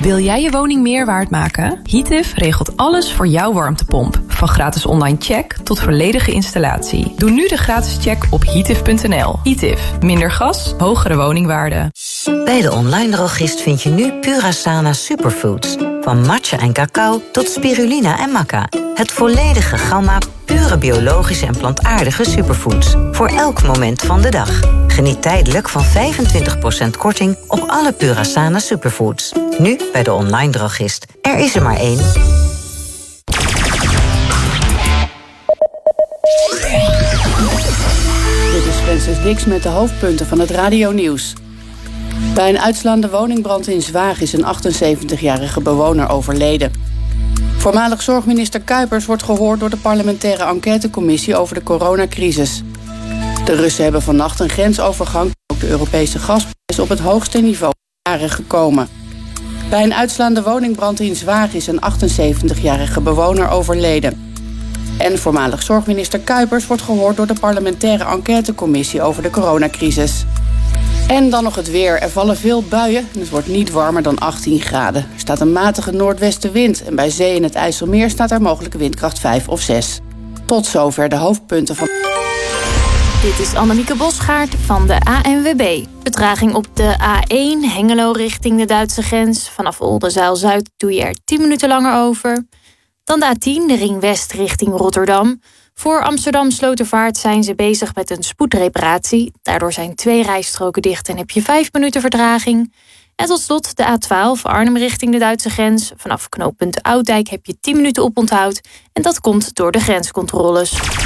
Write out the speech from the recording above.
Wil jij je woning meer waard maken? Heative regelt alles voor jouw warmtepomp. Van gratis online check tot volledige installatie. Doe nu de gratis check op heative.nl. Heative. Minder gas, hogere woningwaarde. Bij de online drogist vind je nu Purasana Superfoods. Van matcha en cacao tot spirulina en maca. Het volledige gamma pure biologische en plantaardige superfoods. Voor elk moment van de dag. Geniet tijdelijk van 25% korting op alle Purasana Superfoods. Nu bij de online drogist. Er is er maar één. Dit is Francis Dix met de hoofdpunten van het radionieuws. Bij een uitslaande woningbrand in Zwaag is een 78-jarige bewoner overleden. Voormalig zorgminister Kuipers wordt gehoord door de parlementaire enquêtecommissie over de coronacrisis. De Russen hebben vannacht een grensovergang, ook de Europese gasprijs, op het hoogste niveau jaren gekomen. Bij een uitslaande woningbrand in Zwaag is een 78-jarige bewoner overleden. En voormalig zorgminister Kuipers wordt gehoord door de parlementaire enquêtecommissie over de coronacrisis. En dan nog het weer. Er vallen veel buien en het wordt niet warmer dan 18 graden. Er staat een matige noordwestenwind en bij zee in het IJsselmeer staat er mogelijke windkracht 5 of 6. Tot zover de hoofdpunten van... Dit is Annemieke Bosgaard van de ANWB. Vertraging op de A1 Hengelo richting de Duitse grens. Vanaf Oldenzaal-Zuid doe je er 10 minuten langer over. Dan de A10, de ring west richting Rotterdam. Voor Amsterdam Slotervaart zijn ze bezig met een spoedreparatie. Daardoor zijn 2 rijstroken dicht en heb je 5 minuten vertraging. En tot slot de A12 Arnhem richting de Duitse grens. Vanaf knooppunt Ouddijk heb je 10 minuten oponthoud. En dat komt door de grenscontroles.